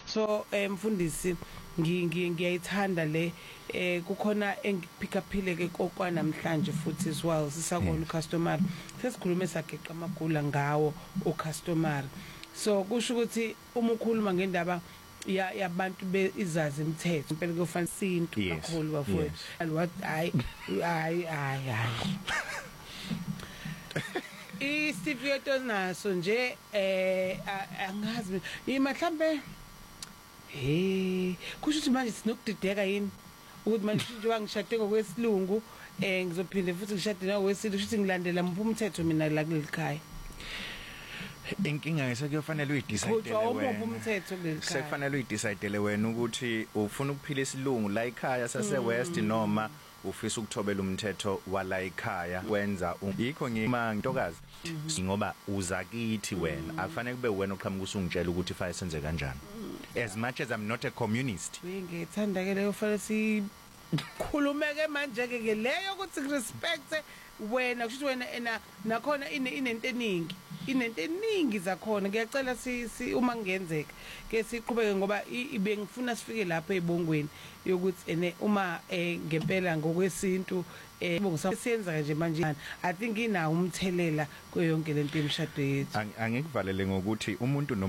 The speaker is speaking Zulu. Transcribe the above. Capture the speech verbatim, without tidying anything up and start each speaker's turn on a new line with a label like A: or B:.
A: So mfundisi ngiyayithanda le eh kukhona engiphicaphile ke kokwa namhlanje futhi as well sisakona ucustomer sesikhulume sageqa amagula ngawo ucustomer. So kusho ukuthi uma ukhuluma ngendaba ya yabantu bezazi imithetho impela kufanele sintu kakhulu bafowethu what hayi hayi hayi isifiyetho naso nje eh angazi ima mhlambe hey kusho ukuthi manje sinokudideka yini ukuthi manje njengoba ngishade ngokwesilungu eh ngizophinde futhi ngishade ngokwesilungu kusho ukuthi ngilandela mphu umthetho mina la kulikhaya.
B: Inkinga ngise kuyofanele uyidecide wena sekufanele uyidecide wena ukuthi ufuna ukuphila isilungu la ekhaya sase West noma ufisa ukuthobela umthetho wala ekhaya wenza yikho ngima ntokazi ngoba uza kithi wena akufanele kube wena oqhamuka usungitshela ukuthi fa senze kanjani. As much as I'm not a communist
A: ngithanda ke leyo fanele si khulumeke manje ke leyo ukuthi respect wena kusho wena ena nakhona inento eningi inento eningi zakhona ngiyacela si uma ngenzeka ke siqhubeke ngoba ibengifuna sifike lapha ezibongweni yokuthi ene uma ngempela ngokwesintu ngokusenza nje manje I think inawo umthelela kuyonke lento emshado yethu.
B: Angikuvalele ngokuthi umuntu